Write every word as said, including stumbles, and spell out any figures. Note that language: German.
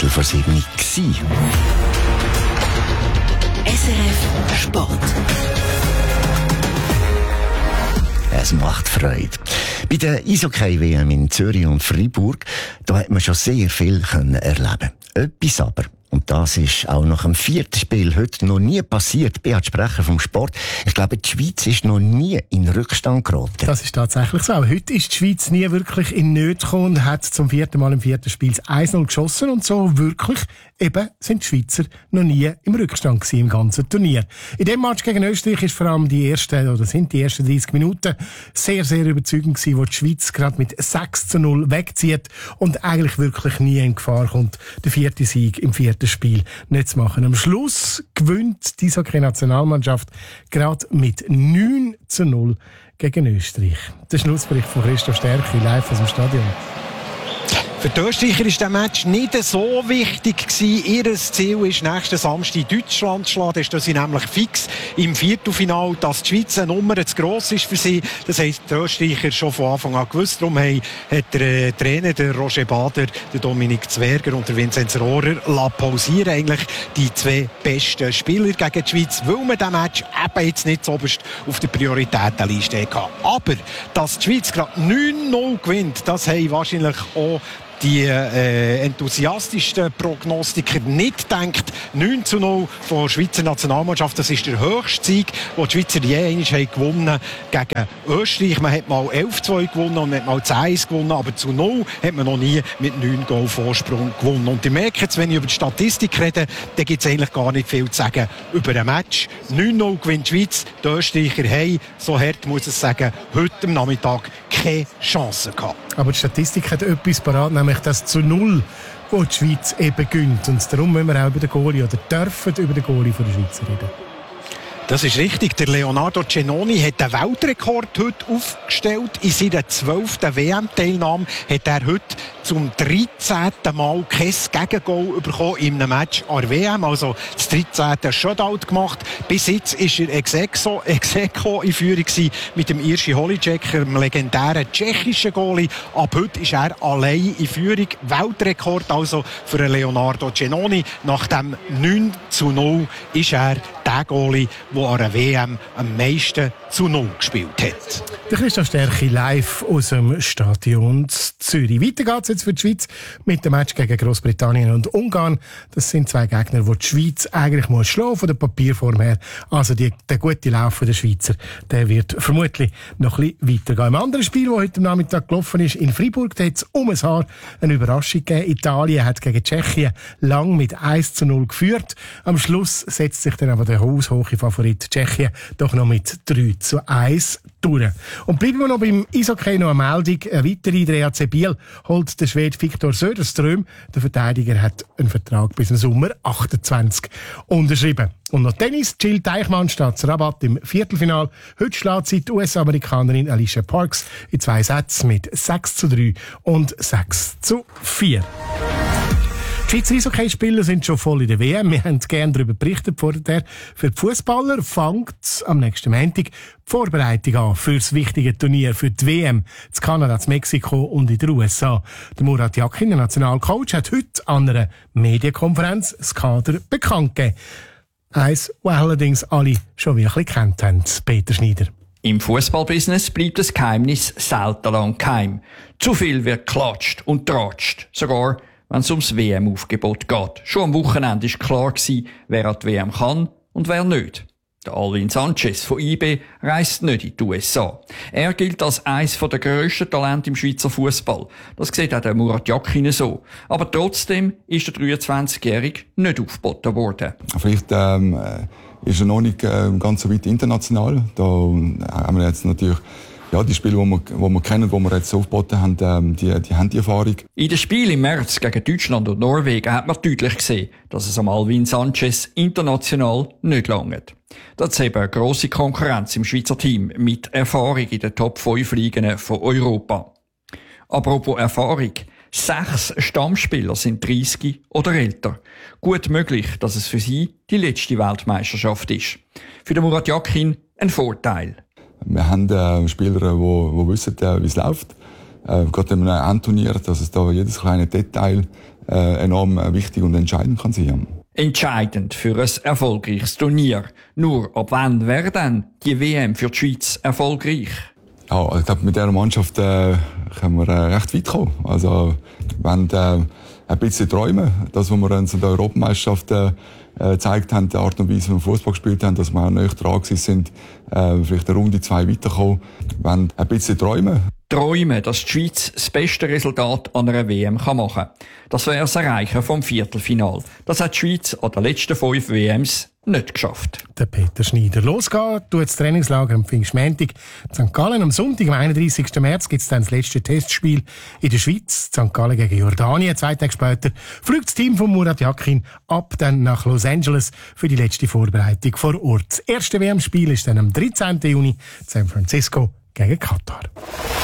Viertel vor sieben gewesen. S R F Sport. Es macht Freude. Bei der Eishockey-W M in Zürich und Freiburg, da hat man schon sehr viel können erleben. Etwas aber, und das ist auch nach dem vierten Spiel heute noch nie passiert, Beat Sprecher vom Sport. Ich glaube, die Schweiz ist noch nie in Rückstand geraten. Das ist tatsächlich so. Heute ist die Schweiz nie wirklich in Nöte gekommen und hat zum vierten Mal im vierten Spiel eins null geschossen. Und so wirklich eben sind die Schweizer noch nie im Rückstand gewesen im ganzen Turnier. In dem Match gegen Österreich ist vor allem die ersten, oder sind die ersten dreißig Minuten sehr, sehr überzeugend gewesen, wo die Schweiz gerade mit sechs zu null wegzieht und eigentlich wirklich nie in Gefahr kommt, den vierten Sieg im vierten Spiel nicht zu machen. Am Schluss gewinnt die Eishockey-Nationalmannschaft gerade mit neun zu null gegen Österreich. Der Schlussbericht von Christoph Stärki live aus dem Stadion. Für die Österreicher war der Match nicht so wichtig gewesen. Ihr Ziel ist, nächsten Samstag Deutschland zu schlagen. Da ist sie nämlich fix im Viertelfinale, dass die Schweiz eine Nummer zu gross ist für sie. Das haben die Österreicher schon von Anfang an gewusst. Darum hat der äh, Trainer, der Roger Bader, der Dominik Zwerger und der Vinzenz Rohrer pausieren eigentlich die zwei besten Spieler gegen die Schweiz, weil man diesen Match eben jetzt nicht so oberst auf der Prioritätenliste hatte. Aber, dass die Schweiz gerade neun null gewinnt, das haben wahrscheinlich auch die äh, enthusiastischsten Prognostiker nicht denkt. neun zu null von der Schweizer Nationalmannschaft, das ist der höchste Sieg, den die Schweizer je einmal gewonnen gegen Österreich. Man hat mal elf zu zwei gewonnen und man hat mal zehn eins gewonnen, aber zu null hat man noch nie mit neun Goal Vorsprung gewonnen. Und ihr merkt jetzt, wenn ich über die Statistik rede, dann gibt es eigentlich gar nicht viel zu sagen über ein Match. neun null gewinnt die Schweiz, die Österreicher haben, so hart muss ich sagen, heute am Nachmittag keine Chance gehabt. Aber die Statistik hat etwas parat, nämlich das zu null, wo die Schweiz eben gönnt. Und darum müssen wir auch über den Goalie oder dürfen über den Goalie von der Schweiz reden. Das ist richtig. Der Leonardo Cenoni hat den Weltrekord heute aufgestellt. In seiner zwölften W M-Teilnahme hat er heute zum dreizehnten Mal kein Gegengoal bekommen in einem Match an der W M. Also das dreizehnte Shutout gemacht. Bis jetzt war er Execo, Execo in Führung mit dem Irši Holíček, dem legendären tschechischen Goalie. Ab heute ist er allein in Führung. Weltrekord also für Leonardo Cenoni. Nach dem neun zu null ist er der Goalie, der an der W M am meisten zu null gespielt hat. Der Christoph Stärki live aus dem Stadion Zürich. Weiter geht's jetzt für die Schweiz mit dem Match gegen Großbritannien und Ungarn. Das sind zwei Gegner, die die Schweiz eigentlich muss schlagen von der Papierform her. Also die, der gute Lauf der Schweizer, der wird vermutlich noch ein bisschen weitergehen. Im anderen Spiel, das heute Nachmittag gelaufen ist, in Freiburg, da hat es um ein Haar eine Überraschung gegeben. Italien hat gegen Tschechien lang mit eins zu null geführt. Am Schluss setzt sich dann aber der haushohe Favorit Tschechien doch noch mit drei zu eins durch. Und bleiben wir noch beim Eishockey, noch eine Meldung. Eine weitere, der E A C Biel holt der Schwede Viktor Söderström. Der Verteidiger hat einen Vertrag bis im Sommer achtundzwanzig unterschrieben. Und noch Tennis. Jill Teichmann steht zu Rabat im Viertelfinal. Heute schlägt sie die U S-Amerikanerin Alicia Parks in zwei Sätzen mit sechs zu drei und sechs zu vier. Die Schweizer Eishockeyspieler sind schon voll in der W M. Wir haben gerne darüber berichtet vorher. Für die Fußballer fängt am nächsten Montag die Vorbereitung an für das wichtige Turnier, für die W M in Kanada, in Mexiko und in den U S A. Der Murat Yakin, der Nationalcoach, hat heute an einer Medienkonferenz das Kader bekannt gegeben. Eins, das allerdings alle schon wirklich gekannt haben. Peter Schneider. Im Fußballbusiness bleibt das Geheimnis selten lang geheim. Zu viel wird geklatscht und tratscht, sogar wenn es ums W M-Aufgebot geht. Schon am Wochenende war klar gewesen, wer an die W M kann und wer nicht. Der Alvin Sanchez von I B reist nicht in die U S A. Er gilt als eines der grössten Talente im Schweizer Fußball. Das sieht auch der Murat Yakin so. Aber trotzdem ist der dreiundzwanzigjährige nicht aufgeboten worden. Vielleicht ähm, ist er noch nicht äh, ganz so weit international. Da haben wir jetzt natürlich ja, die Spiele, die wir, die wir kennen, die wir jetzt aufgeboten haben, ähm, die, die haben die Erfahrung. In den Spielen im März gegen Deutschland und Norwegen hat man deutlich gesehen, dass es am Alvin Sanchez international nicht langt. Das ist eben eine grosse Konkurrenz im Schweizer Team mit Erfahrung in den Top fünf Ligen von Europa. Apropos Erfahrung. Sechs Stammspieler sind dreißig oder älter. Gut möglich, dass es für sie die letzte Weltmeisterschaft ist. Für den Murat Yakin ein Vorteil. Wir haben äh, Spieler, die wo, wo wissen, äh, wie es läuft. Äh, gerade in einem Endturnier, dass es da jedes kleine Detail äh, enorm wichtig und entscheidend kann sein. Entscheidend für ein erfolgreiches Turnier. Nur ab wann wäre dann die W M für die Schweiz erfolgreich? Ja, ich glaube, mit dieser Mannschaft äh, können wir äh, recht weit kommen. Also, wenn äh, ein bisschen träumen, das, was wir uns in der Europameisterschaft äh, gezeigt haben, die Art und Weise, wie wir Fußball gespielt haben, dass wir auch näher dran sind, äh, vielleicht eine Runde zwei weiterkommen. Wenn ein bisschen träumen. Träumen, dass die Schweiz das beste Resultat an einer W M machen kann. Das wäre das Erreichen vom Viertelfinal. Das hat die Schweiz an den letzten fünf W Ms nicht geschafft. Der Peter Schneider. Losgehen tut das Trainingslager am Pfingstmontag in Sankt Gallen. Am Sonntag, am einunddreißigsten März, gibt es dann das letzte Testspiel in der Schweiz. Sankt Gallen gegen Jordanien. Zwei Tage später fliegt das Team von Murat Yakin ab dann nach Los Angeles für die letzte Vorbereitung vor Ort. Das erste W M-Spiel ist dann am dreizehnten Juni in San Francisco gegen Katar.